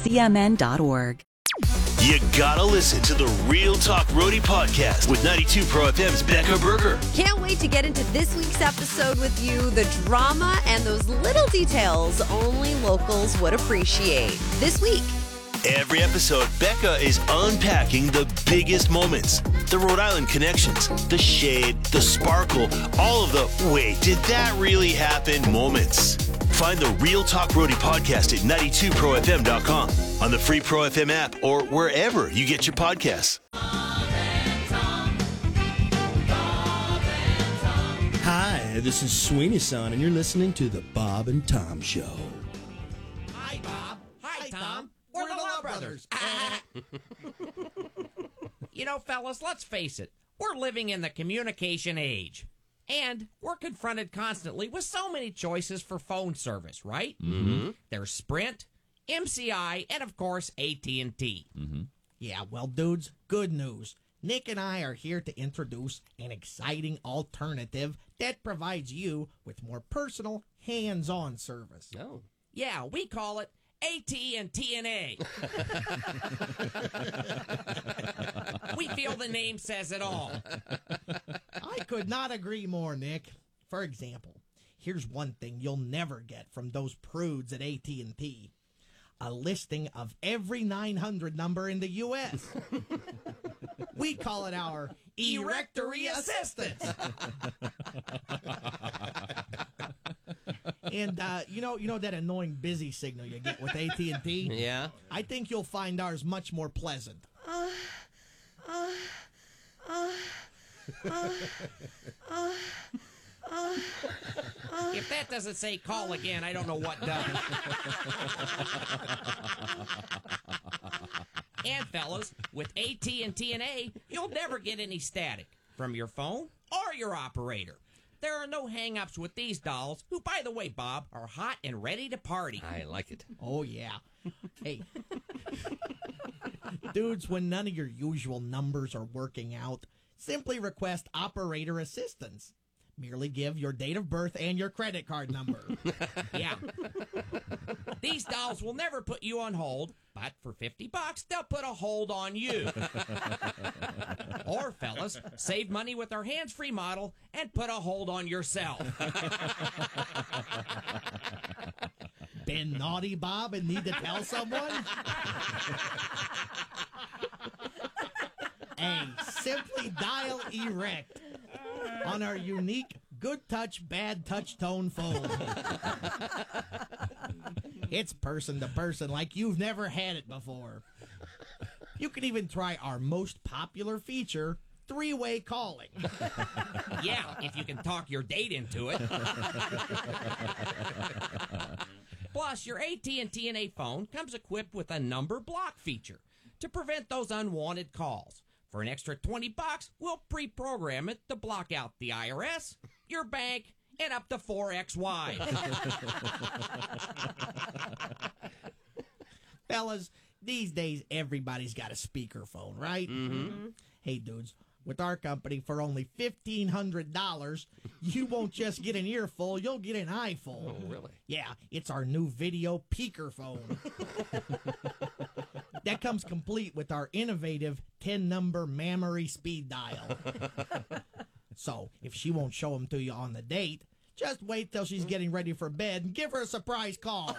cmn.org. You gotta listen to the Real Talk Roadie podcast with 92 Pro FM's Becca Berger. Can't wait to get into this week's episode with you. The drama and those little details only locals would appreciate. This week. Every episode, Becca is unpacking the biggest moments, the Rhode Island connections, the shade, the sparkle, all of the wait, did that really happen moments. Find the Real Talk Roadie podcast at 92profm.com, on the free Pro FM app, or wherever you get your podcasts. Hi, this is Sweeney Son, and you're listening to The Bob and Tom Show. Hi, Bob. Hi, Tom. We're the Love Brothers. You know, fellas, let's face it. We're living in the communication age. And we're confronted constantly with so many choices for phone service, right? Mm-hmm. There's Sprint, MCI, and of course, AT&T. Mm-hmm. Yeah, well, dudes, good news. Nick and I are here to introduce an exciting alternative that provides you with more personal, hands-on service. Oh. Yeah, we call it AT&T&A. We feel the name says it all. I could not agree more, Nick. For example, here's one thing you'll never get from those prudes at AT&T. A listing of every 900 number in the U.S. We call it our Erectory Assistance. And you know that annoying busy signal you get with AT&T? Yeah. I think you'll find ours much more pleasant. If that doesn't say call again, I don't know what does. And fellas, with AT&T&A, you'll never get any static from your phone or your operator. There are no hang-ups with these dolls, who, by the way, Bob, are hot and ready to party. I like it. Oh, yeah. Hey. Dudes, when none of your usual numbers are working out, simply request operator assistance. Merely give your date of birth and your credit card number. Yeah. These dolls will never put you on hold, but for $50, they'll put a hold on you. Or, fellas, save money with our hands-free model and put a hold on yourself. Been naughty, Bob, and need to tell someone? Hey, simply dial erect on our unique good touch, bad touch tone phone. It's person to person like you've never had it before. You can even try our most popular feature, three-way calling. Yeah, if you can talk your date into it. Plus, your AT&T&A phone comes equipped with a number block feature to prevent those unwanted calls. For an extra $20, we'll pre-program it to block out the IRS, your bank, and up to 4 ex-wives. Fellas, these days everybody's got a speakerphone, right? Mm-hmm. Hey, dudes, with our company for only $1,500, you won't just get an earful, you'll get an eyeful. Oh, really? Yeah, it's our new video peaker phone. That comes complete with our innovative 10-number mammary speed dial. So, if she won't show them to you on the date, just wait till she's getting ready for bed and give her a surprise call.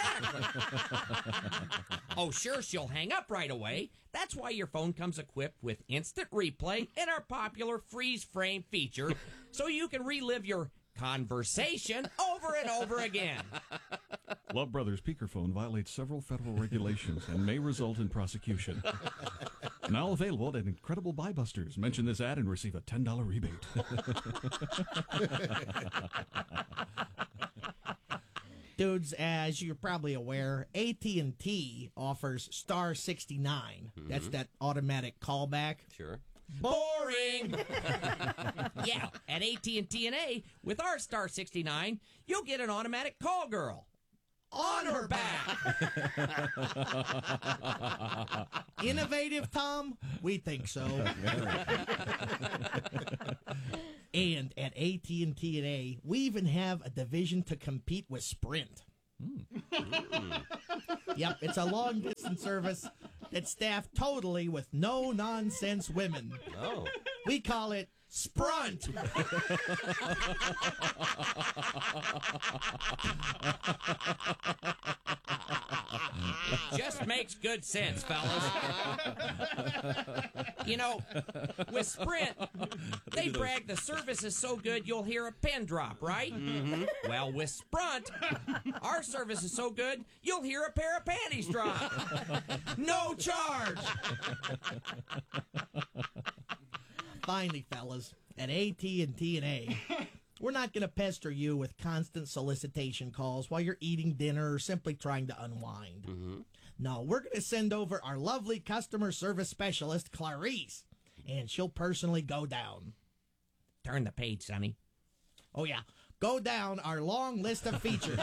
Oh, sure, she'll hang up right away. That's why your phone comes equipped with instant replay and our popular freeze frame feature, so you can relive your conversation over and over again. Love Brothers speakerphone violates several federal regulations and may result in prosecution. Now available at Incredible Buy Busters. Mention this ad and receive a $10 rebate. Dudes, as you're probably aware, AT&T offers Star 69. Mm-hmm. That's that automatic callback. Sure. Boring! Yeah, at AT&T&A, with our Star 69, you'll get an automatic call girl. On her back! Innovative, Tom? We think so. And at AT&T&A, we even have a division to compete with Sprint. Yep, it's a long-distance service that's staffed totally with no-nonsense women. Oh. We call it Sprunt. Just makes good sense, fellas. You know, with Sprint, they brag the service is so good you'll hear a pin drop, right? Mm-hmm. Well, with Sprunt, our service is so good you'll hear a pair of panties drop. No charge. Finally, fellas, at AT&T and A, we're not going to pester you with constant solicitation calls while you're eating dinner or simply trying to unwind. Mm-hmm. No, we're going to send over our lovely customer service specialist, Clarice, and she'll personally go down. Turn the page, Sonny. Oh, yeah. Go down our long list of features.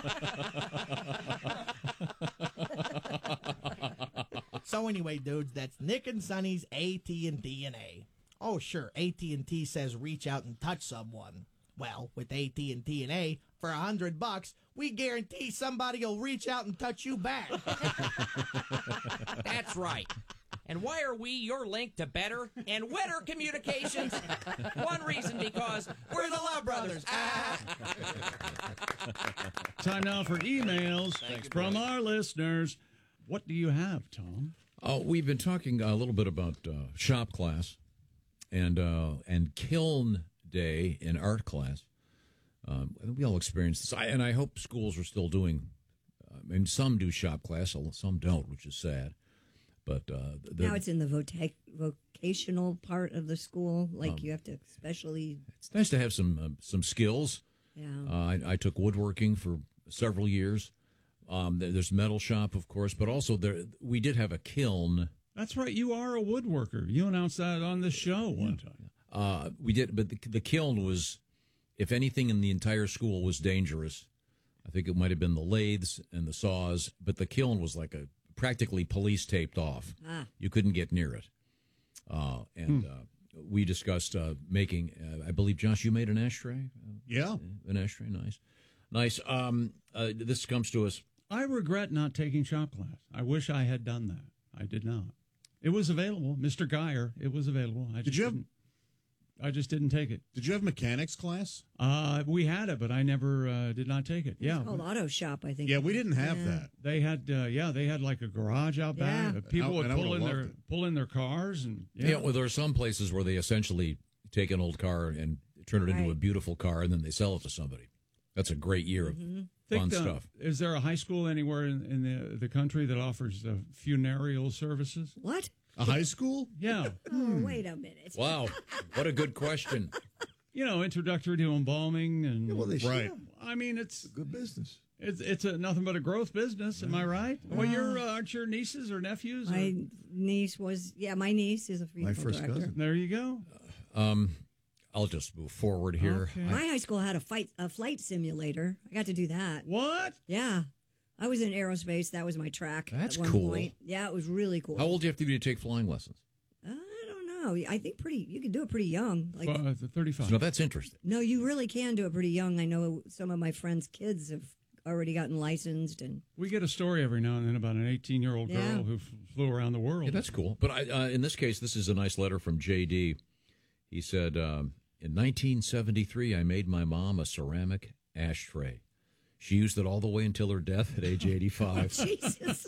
So anyway, dudes, that's Nick and Sonny's AT&T and A. Oh, sure, AT&T says reach out and touch someone. Well, with AT&T and A, for $100, we guarantee somebody will reach out and touch you back. That's right. And why are we your link to better and wetter communications? One reason, because we're the Love Brothers. Time now for emails from our listeners. What do you have, Tom? We've been talking a little bit about shop class and kiln day in art class. We all experience this, and I hope schools are still doing. I mean, some do shop class, some don't, which is sad. But now it's in the vocational part of the school. Like you have to especially. It's nice to have some skills. Yeah. I took woodworking for several years. There's metal shop, of course, but also we did have a kiln. That's right. You are a woodworker. You announced that on the show one time. We did, but the kiln was, if anything in the entire school was dangerous, I think it might have been the lathes and the saws, but the kiln was like practically police taped off. You couldn't get near it. We discussed making, I believe, Josh, you made an ashtray? Yeah. An ashtray, nice. This comes to us. I regret not taking shop class. I wish I had done that. I did not. It was available. Mr. Geyer, it was available. I just didn't take it. Did you have mechanics class? We had it, but I never did not take it. It's called auto shop, I think. Yeah, we didn't have that. They had, they had like a garage out back. People would pull in their cars, and well, there are some places where they essentially take an old car and turn it into a beautiful car, and then they sell it to somebody. That's a great year of fun stuff. Is there a high school anywhere in the country that offers funereal services? What? A high school? Yeah. Oh, wait a minute. Wow. What a good question. Introductory to embalming and they should. Right. I mean, it's good business. It's nothing but a growth business. Am I right? Well, aren't your nieces or nephews? My niece my niece is a funeral director. Cousin. There you go. I'll just move forward here. Okay. My high school had a flight simulator. I got to do that. What? Yeah. I was in aerospace. That was my track. That's at one cool. point. Yeah, it was really cool. How old do you have to be to take flying lessons? I don't know. I think you can do it pretty young. Like 35. No, that's interesting. No, you really can do it pretty young. I know some of my friends' kids have already gotten licensed. And we get a story every now and then about an 18-year-old girl who flew around the world. Yeah, that's cool. But in this case, this is a nice letter from J.D. He said, in 1973, I made my mom a ceramic ashtray. She used it all the way until her death at age 85. Jesus.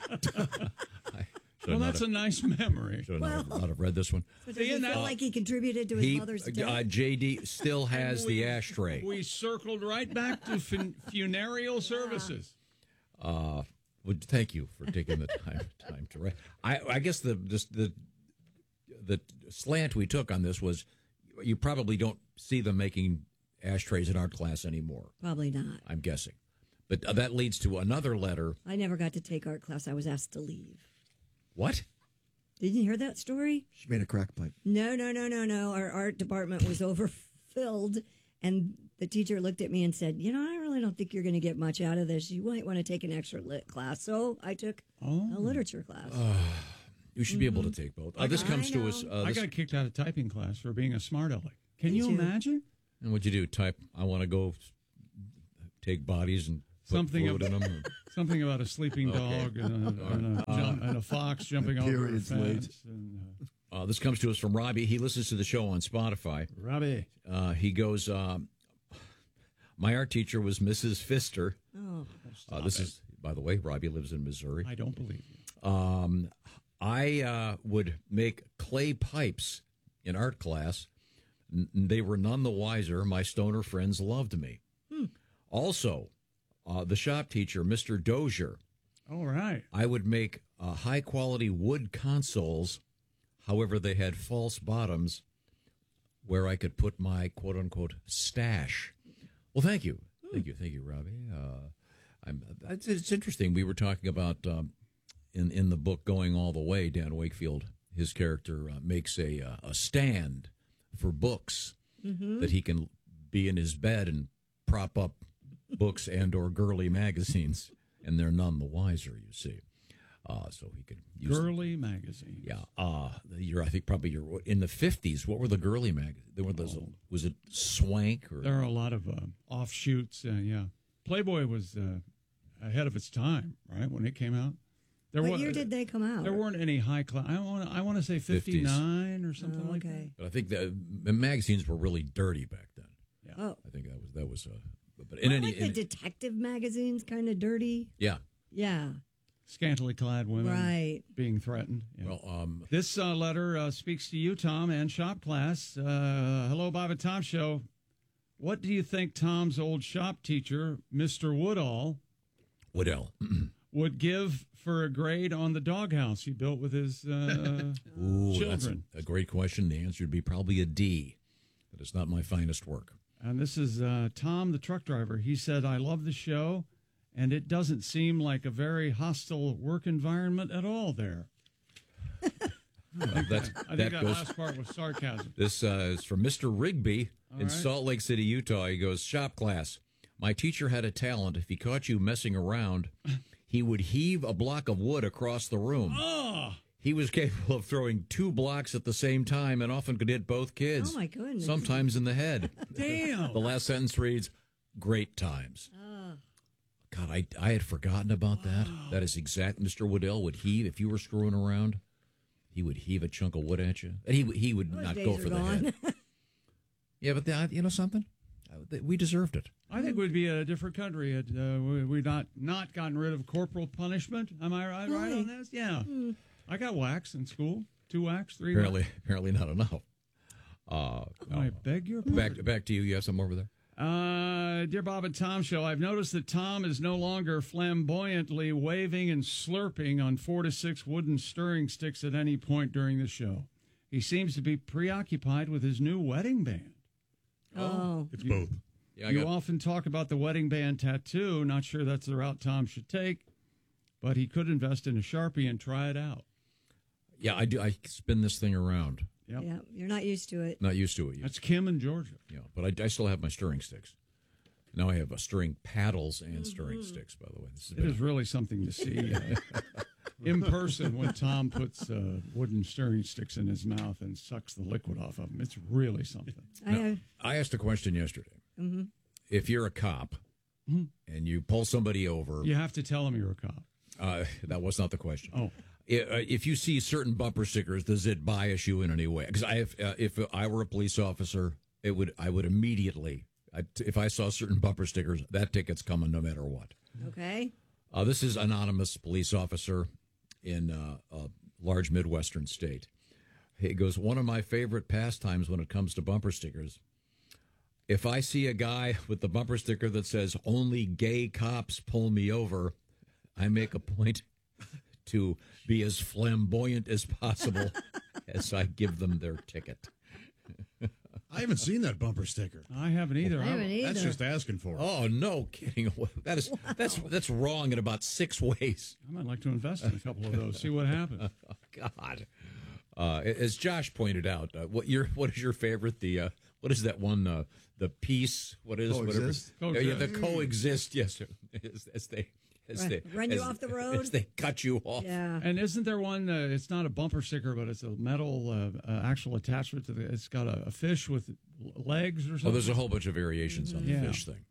That's a nice memory. Should not have read this one. So does he feel like he contributed to his mother's death? J.D. still has the ashtray. We circled right back to funereal services. Thank you for taking the time to write. I guess the slant we took on this was you probably don't see them making ashtrays in art class anymore. Probably not. I'm guessing. But that leads to another letter. I never got to take art class. I was asked to leave. What? Didn't you hear that story? She made a crack pipe. No. Our art department was overfilled, and the teacher looked at me and said, I really don't think you're going to get much out of this. You might want to take an extra lit class. So I took a literature class. You should be able to take both. This comes to us. I got kicked out of typing class for being a smart aleck. Can you imagine? And what'd you do? Type, I want to go take bodies and Something food in them. Something about a sleeping dog and a fox jumping over a fence. And, this comes to us from Robbie. He listens to the show on Spotify. Robbie. He goes, my art teacher was Mrs. Pfister. Oh, This is, by the way, Robbie lives in Missouri. I don't believe you. I would make clay pipes in art class. They were none the wiser. My stoner friends loved me. Also, the shop teacher, Mr. Dozier. All right. I would make high-quality wood consoles. However, they had false bottoms where I could put my quote-unquote stash. Well, thank you. Thank you, Robbie. It's interesting. We were talking about in the book Going All the Way, Dan Wakefield, his character makes a stand for books that he can be in his bed and prop up books and or girly magazines, and they're none the wiser, you see. So he could use girly magazines. Yeah. I think probably you're in the 50s. What were the girly magazines? There were those. Was it Swank? Or? There are a lot of offshoots. Yeah. Playboy was ahead of its time, right, when it came out. What year did they come out? There weren't any high class. I want to say 59 or something like that. But I think the magazines were really dirty back then. Yeah. Oh. I think that was. But the detective magazines, kind of dirty. Yeah. Yeah. Scantily clad women being threatened. Yeah. Well, this letter speaks to you, Tom, and shop class. Hello, Bob and Tom Show. What do you think Tom's old shop teacher, Mr. Woodall, would give for a grade on the doghouse he built with his children? That's a great question. The answer would be probably a D. That is not my finest work. And this is Tom, the truck driver. He said, I love the show, and it doesn't seem like a very hostile work environment at all there. I think that last part was sarcasm. This is from Mr. Rigby in right. Salt Lake City, Utah. He goes, shop class. My teacher had a talent. If he caught you messing around, he would heave a block of wood across the room. Oh! He was capable of throwing 2 blocks at the same time and often could hit both kids. Oh, my goodness. Sometimes in the head. Damn. The last sentence reads, great times. Oh. God, I had forgotten about that. That is exact. Mr. Woodell would heave, if you were screwing around, he would heave a chunk of wood at you. And he would not go for the head. Yeah, but you know something? We deserved it. I think we'd be a different country had we not gotten rid of corporal punishment. Am I right on this? Yeah. I got whacks in school. 2 whacks, 3 whacks. Apparently not enough. I beg your pardon. Back to you. You have some over there? Dear Bob and Tom Show, I've noticed that Tom is no longer flamboyantly waving and slurping on 4 to 6 wooden stirring sticks at any point during the show. He seems to be preoccupied with his new wedding band. Oh. It's both. Yeah, you often talk about the wedding band tattoo. Not sure that's the route Tom should take, but he could invest in a Sharpie and try it out. Yeah, I do. I spin this thing around. Yep. Yeah, you're not used to it. Not used to it yet. That's Kim in Georgia. Yeah, but I still have my stirring sticks. Now I have stirring paddles and stirring sticks, by the way. It is really something to see in person when Tom puts wooden stirring sticks in his mouth and sucks the liquid off of them. It's really something. I asked a question yesterday. Mm-hmm. If you're a cop and you pull somebody over... You have to tell them you're a cop. That was not the question. Oh. If you see certain bumper stickers, does it bias you in any way? Because if I were a police officer, I would immediately... if I saw certain bumper stickers, that ticket's coming no matter what. Okay. This is anonymous police officer in a large Midwestern state. He goes, one of my favorite pastimes when it comes to bumper stickers, if I see a guy with the bumper sticker that says, only gay cops pull me over, I make a point to be as flamboyant as possible as I give them their ticket. I haven't seen that bumper sticker. I haven't either. That's just asking for it. Oh, no kidding. That's wrong in about 6 ways. I might like to invest in a couple of those, see what happens. Oh, God. As Josh pointed out, what is your favorite? What is that one? The peace. What is coexist? Whatever? Yeah, the coexist. Yes, as they run you off the road. As they cut you off. Yeah. And isn't there one? It's not a bumper sticker, but it's a metal actual attachment to the. It's got a fish with legs or something. Oh, there's a whole bunch of variations on the fish thing.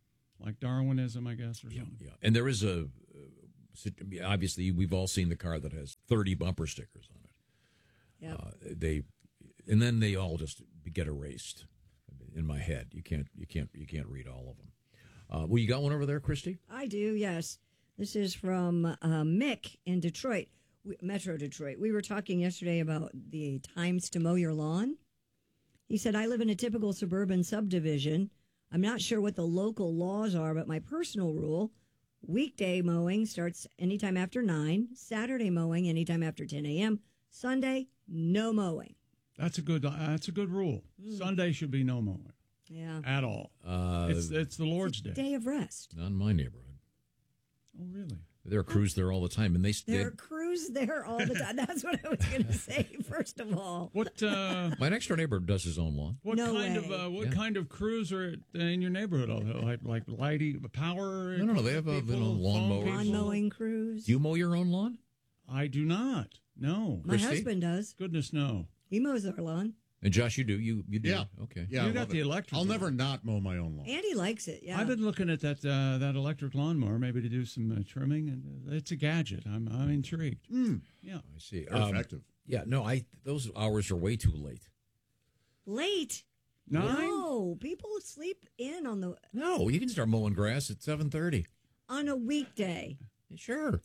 like Darwinism, I guess, or something. Yeah. And there is obviously, we've all seen the car that has 30 bumper stickers on it. Yeah. And then they all just get erased in my head. You can't read all of them. Well, you got one over there, Christy? I do, yes. This is from Mick in Detroit, Metro Detroit. We were talking yesterday about the times to mow your lawn. He said, I live in a typical suburban subdivision. I'm not sure what the local laws are, but my personal rule, weekday mowing starts anytime after 9, Saturday mowing anytime after 10 a.m., Sunday, no mowing. That's a good rule. Sunday should be no mowing. Yeah. At all. It's the Lord's Day. Day of rest. Not in my neighborhood. Oh, really? There are crews there all the time, and there are crews there all the time. That's what I was going to say. First of all, what? My next door neighbor does his own lawn. What kind of crews are in your neighborhood? Like lighting, power? No. They have lawn mowers. Lawn mowing crews. Do you mow your own lawn? I do not. No. My husband does. Goodness, no. He mows our lawn. And Josh, you do? You do? Yeah. Okay. Yeah, you got the electric. I'll never not mow my own lawn. And he likes it. Yeah. I've been looking at that electric lawnmower, maybe to do some trimming, and it's a gadget. I'm intrigued. Yeah, I see. They're effective. Yeah. No, those hours are way too late. Late. 9? No, people sleep in on the. No, you can start mowing grass at 7:30 on a weekday. Sure.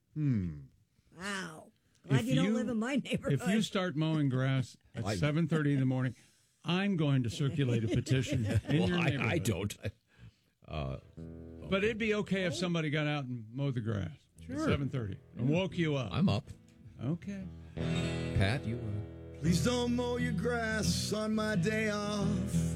Wow. Glad you don't live in my neighborhood. If you start mowing grass at 7:30 in the morning, I'm going to circulate a petition in your neighborhood. I don't. But it'd be okay if somebody got out and mowed the grass at 7:30 and woke you up. I'm up. Okay. Pat, you. Please don't mow your grass on my day off.